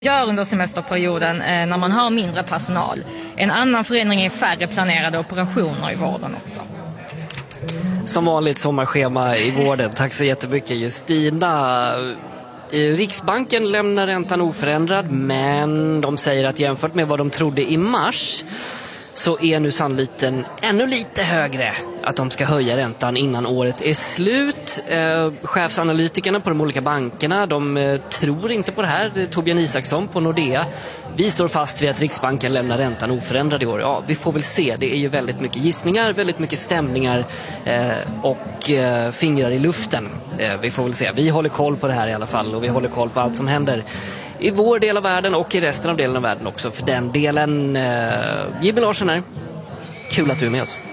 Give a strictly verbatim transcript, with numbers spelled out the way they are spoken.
Gör under semesterperioden eh, när man har mindre personal. En annan förändring är färre planerade operationer i vården också. Som vanligt sommarschema i vården. Tack så jättemycket Justina. Riksbanken lämnar räntan oförändrad, men de säger att jämfört med vad de trodde i mars så är nu sannolikheten ännu lite högre att de ska höja räntan innan året är slut. Eh, chefsanalytikerna på de olika bankerna, de eh, tror inte på det här. Det är Torbjörn Isaksson på Nordea. Vi står fast vid att Riksbanken lämnar räntan oförändrad i år. Ja, vi får väl se. Det är ju väldigt mycket gissningar, väldigt mycket stämningar eh, och eh, fingrar i luften. Eh, vi får väl se. Vi håller koll på det här i alla fall, och vi håller koll på allt som händer i vår del av världen och i resten av delen av världen också. För den delen, eh, Jimmy Larsson här. Kul att du är med oss.